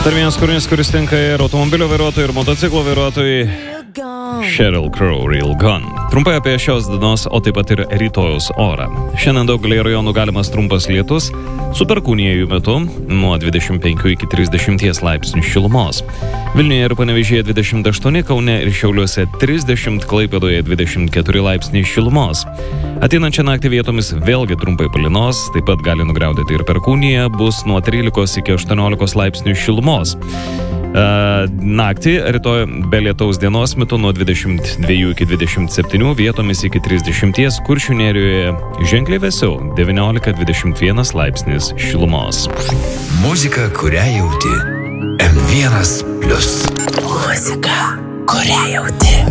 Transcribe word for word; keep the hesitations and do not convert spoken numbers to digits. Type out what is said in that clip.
Dar vienas kūrinys, kuris tinka ir automobilio vairuotojai, ir motociklo vairuotojai. Sheryl Crow, Real Gone. Trumpai apie šios dienos, o taip pat ir rytojaus orą. Šiandien daugelį rajonų galimas trumpas lietus, su perkūnija jų metu nuo dvidešimt penkių iki trisdešimt laipsnių šilumos. Vilniuje ir Panevėžyje dvidešimt aštuoni, Kaune ir Šiauliuose trisdešimt, Klaipėdoje dvidešimt keturi laipsniai šilumos. Ateinančią naktį vietomis vėlgi trumpai palynos, taip pat gali nugriaudėti ir perkūnija, bus nuo trylikos iki aštuoniolikos laipsnių šilumos. Naktį rytoj be lietaus dienos metu nuo dvidešimt dviejų iki dvidešimt septynių, vietomis iki trisdešimt, Kuršių nerijoje ženkliai vėsiau devyniolika dvidešimt vienas laipsnis šilumos. Muzika, kurią jauti. M vienas plius. Muzika, kurią jauti.